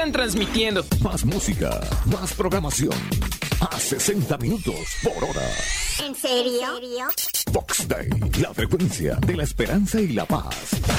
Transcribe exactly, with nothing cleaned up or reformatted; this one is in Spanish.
están transmitiendo. Más música, más programación. A sesenta minutos por hora. ¿En serio? Fox Day, la frecuencia de la esperanza y la paz.